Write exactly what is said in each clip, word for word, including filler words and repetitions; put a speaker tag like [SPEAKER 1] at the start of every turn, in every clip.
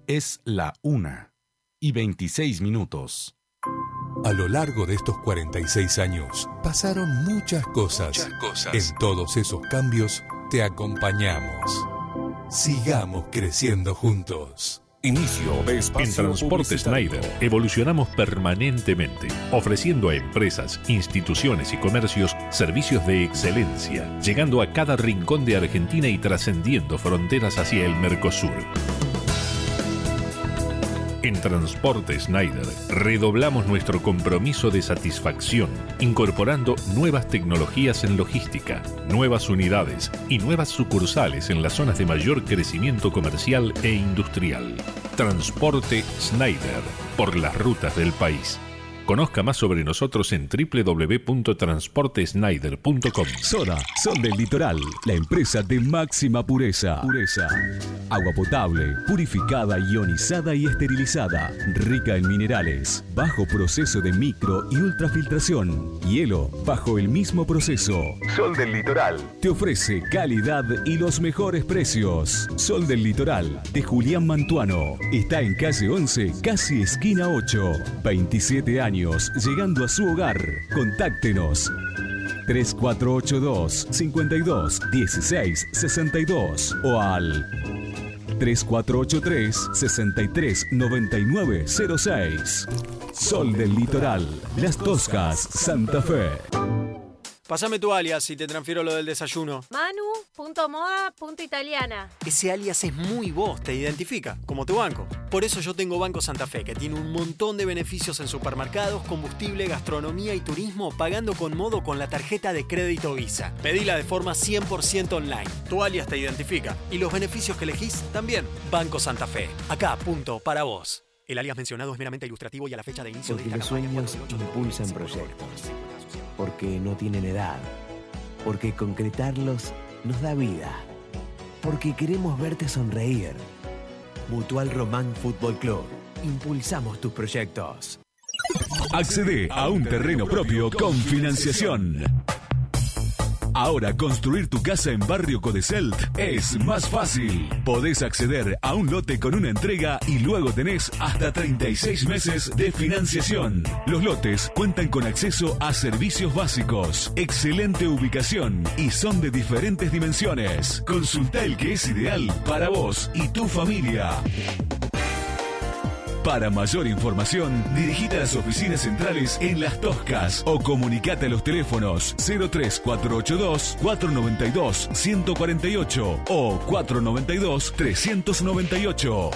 [SPEAKER 1] Es la una y veintiséis minutos.
[SPEAKER 2] A lo largo de estos cuarenta y seis años pasaron muchas cosas. Muchas cosas. En todos esos cambios te acompañamos. Sigamos creciendo juntos.
[SPEAKER 3] Inicio de espacio. En Transporte Schneider evolucionamos permanentemente, ofreciendo a empresas, instituciones y comercios servicios de excelencia, llegando a cada rincón de Argentina y trascendiendo fronteras hacia el Mercosur. En Transporte Schneider redoblamos nuestro compromiso de satisfacción, incorporando nuevas tecnologías en logística, nuevas unidades y nuevas sucursales en las zonas de mayor crecimiento comercial e industrial. Transporte Schneider, por las rutas del país. Conozca más sobre nosotros en doble u doble u doble u punto transporte schneider punto com.
[SPEAKER 4] Soda, Sol del Litoral, la empresa de máxima pureza. Pureza. Agua potable, purificada, ionizada y esterilizada. Rica en minerales. Bajo proceso de micro y ultrafiltración. Hielo, bajo el mismo proceso. Sol del Litoral te ofrece calidad y los mejores precios. Sol del Litoral, de Julián Mantuano. Está en calle once, casi esquina ocho. veintisiete años. Llegando a su hogar. Contáctenos tres cuatro ocho dos, cinco dos, uno seis seis dos o al tres cuatro ocho tres, seis tres nueve nueve cero seis. Sol del Litoral, Las Toscas, Santa Fe.
[SPEAKER 5] Pásame tu alias y te transfiero lo del desayuno.
[SPEAKER 6] Manu.moda.italiana.
[SPEAKER 5] Ese alias es muy vos, te identifica, como tu banco. Por eso yo tengo Banco Santa Fe, que tiene un montón de beneficios en supermercados, combustible, gastronomía y turismo, pagando con modo con la tarjeta de crédito Visa. Pedila de forma cien por ciento online. Tu alias te identifica. Y los beneficios que elegís también. Banco Santa Fe. Acá, punto, para vos. El alias mencionado es meramente ilustrativo y a la fecha de inicio
[SPEAKER 7] Porque
[SPEAKER 5] de esta
[SPEAKER 7] los sueños impulsan proyectos. Porque no tienen edad. Porque concretarlos nos da vida. Porque queremos verte sonreír. Mutual Román Fútbol Club. Impulsamos tus proyectos.
[SPEAKER 4] Accede a un terreno propio con financiación. Ahora construir tu casa en Barrio Codicelt es más fácil. Podés acceder a un lote con una entrega y luego tenés hasta treinta y seis meses de financiación. Los lotes cuentan con acceso a servicios básicos, excelente ubicación y son de diferentes dimensiones. Consulta el que es ideal para vos y tu familia. Para mayor información, dirigite a las oficinas centrales en Las Toscas o comunicate a los teléfonos cero tres cuatro ocho dos, cuatro nueve dos, uno cuatro ocho o cuatro nueve dos, tres nueve ocho.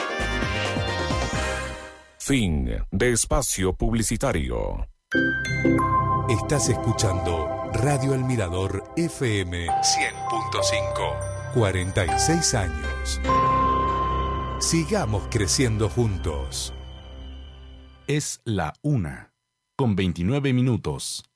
[SPEAKER 3] Fin de espacio publicitario.
[SPEAKER 2] Estás escuchando Radio El Mirador F M cien punto cinco. cuarenta y seis años. Sigamos creciendo juntos.
[SPEAKER 1] Es la una, con veintinueve minutos.